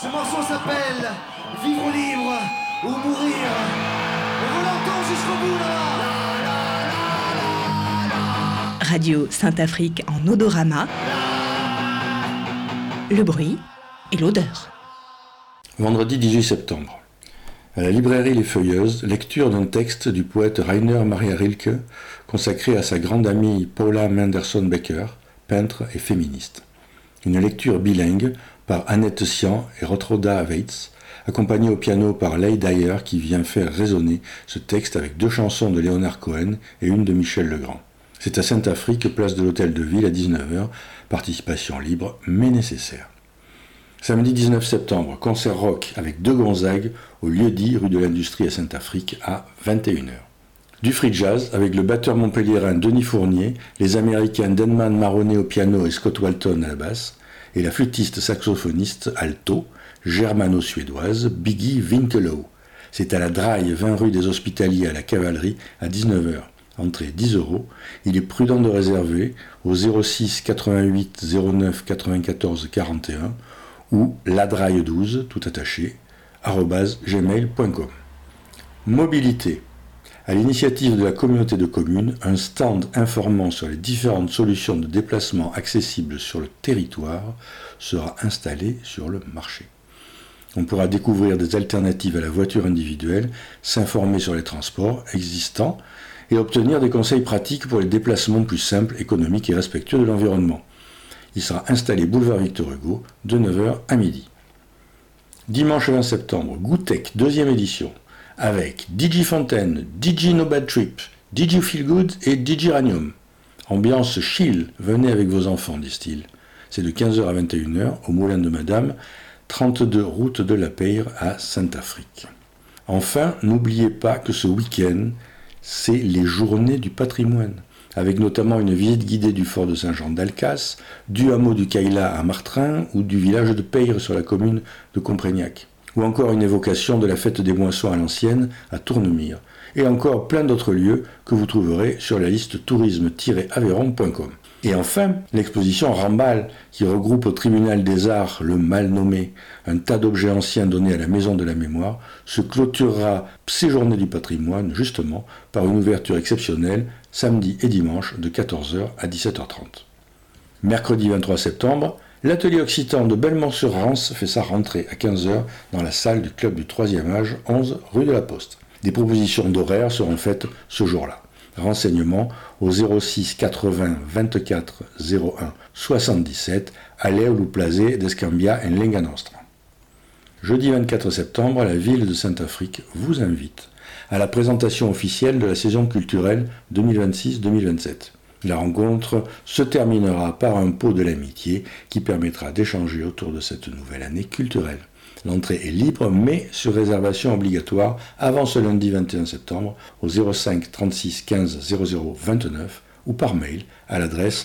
Ce morceau s'appelle Vivre libre ou mourir. On l'entend jusqu'au bout là. Radio Saint-Afrique en odorama. Le bruit et l'odeur. Vendredi 18 septembre. À la librairie Les Feuilleuses, lecture d'un texte du poète Rainer Maria Rilke consacré à sa grande amie Paula Manderson Becker, peintre et féministe. Une lecture bilingue par Annette Sian et Rotroda Weitz, accompagnée au piano par Leigh Dyer qui vient faire résonner ce texte avec 2 chansons de Léonard Cohen et une de Michel Legrand. C'est à Saint-Afrique, place de l'Hôtel de Ville à 19h, participation libre mais nécessaire. Samedi 19 septembre, concert rock avec De Gonzague au lieu-dit rue de l'Industrie à Saint-Afrique à 21h. Du free jazz avec le batteur montpelliérain Denis Fournier, les Américains Denman Maroney au piano et Scott Walton à la basse, et la flûtiste saxophoniste alto, germano-suédoise Biggie Winkelow. C'est à la Draille, 20 rue des Hospitaliers à la Cavalerie à 19h. Entrée 10 €. Il est prudent de réserver au 06 88 09 94 41 ou ladraille12, tout attaché, @gmail.com. Mobilité. À l'initiative de la communauté de communes, un stand informant sur les différentes solutions de déplacement accessibles sur le territoire sera installé sur le marché. On pourra découvrir des alternatives à la voiture individuelle, s'informer sur les transports existants et obtenir des conseils pratiques pour les déplacements plus simples, économiques et respectueux de l'environnement. Il sera installé boulevard Victor Hugo de 9h à midi. Dimanche 20 septembre, Goutech, 2e édition, avec DJ Fontaine, DJ No Bad Trip, DJ Feel Good et DJ Ranium. Ambiance chill, venez avec vos enfants, disent-ils. C'est de 15h à 21h au Moulin de Madame, 32 route de la Peyre à Saint-Afrique. Enfin, n'oubliez pas que ce week-end, c'est les journées du patrimoine, avec notamment une visite guidée du fort de Saint-Jean d'Alcasse, du hameau du Caïla à Martrin ou du village de Peyre sur la commune de Comprégnac, ou encore une évocation de la fête des moissons à l'ancienne à Tournemire, et encore plein d'autres lieux que vous trouverez sur la liste tourisme-aveyron.com. Et enfin, l'exposition Rambal, qui regroupe au Tribunal des Arts le mal nommé, un tas d'objets anciens donnés à la Maison de la Mémoire, se clôturera ces journées du patrimoine, justement, par une ouverture exceptionnelle, samedi et dimanche, de 14h à 17h30. Mercredi 23 septembre, l'atelier occitan de Belmont-sur-Rance fait sa rentrée à 15h dans la salle du club du 3e âge, 11 rue de la Poste. Des propositions d'horaires seront faites ce jour-là. Renseignements au 06 80 24 01 77 à l'Eulu Plazé d'Escambia en Lenga Nostra. Jeudi 24 septembre, la ville de Saint-Afrique vous invite à la présentation officielle de la saison culturelle 2026-2027. La rencontre se terminera par un pot de l'amitié qui permettra d'échanger autour de cette nouvelle année culturelle. L'entrée est libre, mais sur réservation obligatoire avant ce lundi 21 septembre au 05 36 15 00 29 ou par mail à l'adresse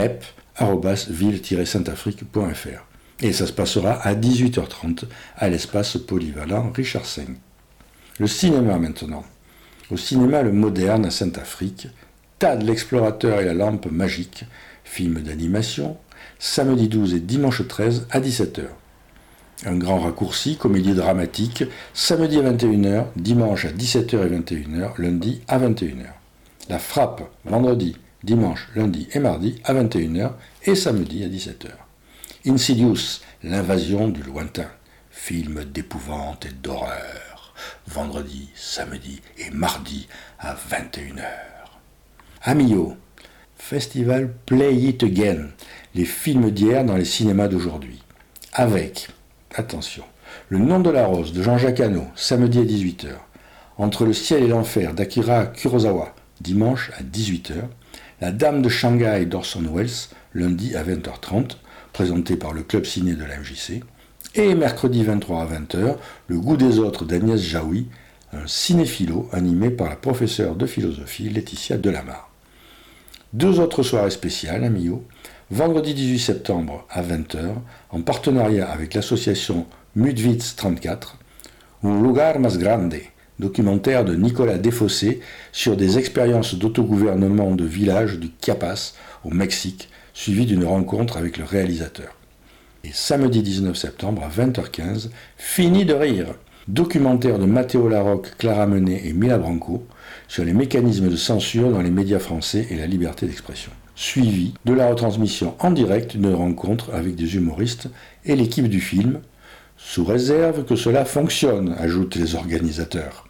mep@ville-saintafrique.fr. Et ça se passera à 18h30 à l'espace polyvalent Richard V. Le cinéma maintenant. Au cinéma Le Moderne à Saint-Afrique, Tad l'explorateur et la lampe magique, film d'animation, samedi 12 et dimanche 13 à 17h. Un grand raccourci, comédie dramatique, samedi à 21h, dimanche à 17h et 21h, lundi à 21h. La Frappe, vendredi, dimanche, lundi et mardi à 21h et samedi à 17h. Insidious, l'invasion du lointain, film d'épouvante et d'horreur, vendredi, samedi et mardi à 21h. Amio, festival Play It Again, les films d'hier dans les cinémas d'aujourd'hui. Avec, attention, Le Nom de la Rose de Jean-Jacques Hano, samedi à 18h. Entre le ciel et l'enfer d'Akira Kurosawa, dimanche à 18h. La Dame de Shanghai d'Orson Welles, lundi à 20h30, présenté par le Club Ciné de la MJC. Et mercredi 23 à 20h, Le Goût des Autres d'Agnès Jaoui, un cinéphilo animé par la professeure de philosophie Laetitia Delamare. 2 autres soirées spéciales à Millau, vendredi 18 septembre à 20h, en partenariat avec l'association Mudwitz 34, Un lugar más grande, documentaire de Nicolas Desfossés sur des expériences d'autogouvernement de village du Chiapas au Mexique, suivi d'une rencontre avec le réalisateur. Et samedi 19 septembre à 20h15, Fini de rire. Documentaire de Matteo Larocque, Clara Menet et Mila Branco sur les mécanismes de censure dans les médias français et la liberté d'expression. Suivi de la retransmission en direct d'une rencontre avec des humoristes et l'équipe du film, sous réserve que cela fonctionne, ajoutent les organisateurs.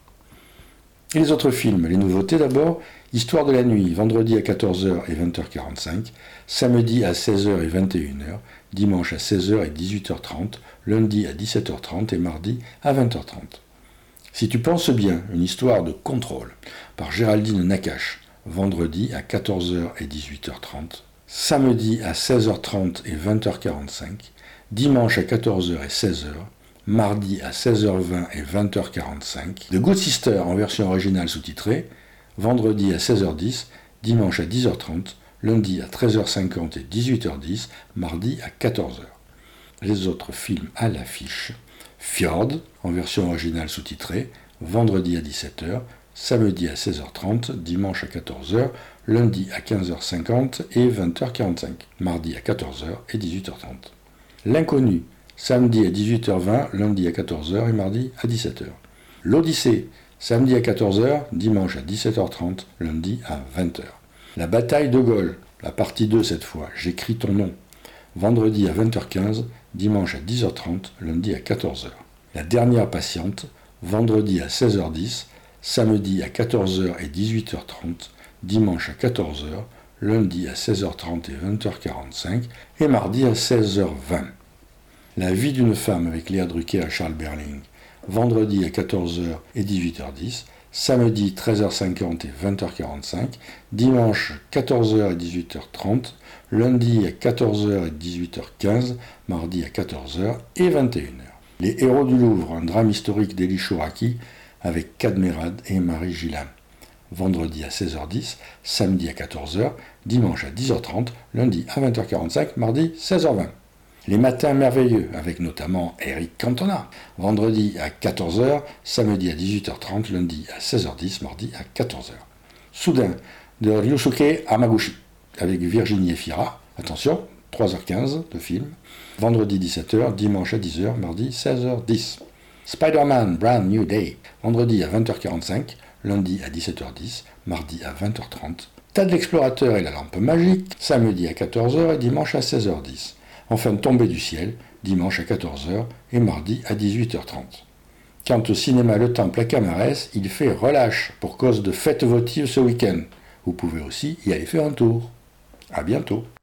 Et les autres films, les nouveautés d'abord, Histoire de la nuit, vendredi à 14h et 20h45, samedi à 16h et 21h, dimanche à 16h et 18h30, lundi à 17h30 et mardi à 20h30. Si tu penses bien, une histoire de contrôle, par Géraldine Nakache, vendredi à 14h et 18h30, samedi à 16h30 et 20h45, dimanche à 14h et 16h, mardi à 16h20 et 20h45, The Good Sister en version originale sous-titrée, vendredi à 16h10, dimanche à 10h30, lundi à 13h50 et 18h10, mardi à 14h. Les autres films à l'affiche, Fjord en version originale sous-titrée, vendredi à 17h, samedi à 16h30, dimanche à 14h, lundi à 15h50 et 20h45, mardi à 14h et 18h30. L'inconnu, samedi à 18h20, lundi à 14h et mardi à 17h. L'Odyssée, samedi à 14h, dimanche à 17h30, lundi à 20h. La bataille de Gaulle, la partie 2 cette fois, J'écris ton nom, vendredi à 20h15, dimanche à 10h30, lundi à 14h. La dernière patiente, vendredi à 16h10, samedi à 14h et 18h30, dimanche à 14h, lundi à 16h30 et 20h45 et mardi à 16h20. La vie d'une femme avec Léa Drucker et Charles Berling, vendredi à 14h et 18h10, samedi 13h50 et 20h45, dimanche 14h et 18h30, lundi à 14h et 18h15, mardi à 14h et 21h. Les Héros du Louvre, un drame historique d'Élie Chouraki avec Cadmerade et Marie Gillin. Vendredi à 16h10, samedi à 14h, dimanche à 10h30, lundi à 20h45, mardi 16h20. Les Matins merveilleux, avec notamment Eric Cantona, vendredi à 14h, samedi à 18h30, lundi à 16h10, mardi à 14h. Soudain, de Ryusuke Hamaguchi, avec Virginie Efira, attention, 3h15 de film, vendredi 17h, dimanche à 10h, mardi 16h10. Spider-Man Brand New Day, vendredi à 20h45, lundi à 17h10, mardi à 20h30. Tad l'explorateur et la lampe magique, samedi à 14h et dimanche à 16h10. Enfin, Tombé du ciel, dimanche à 14h et mardi à 18h30. Quant au cinéma Le Temple à Camarès, il fait relâche pour cause de fête votive ce week-end. Vous pouvez aussi y aller faire un tour. À bientôt.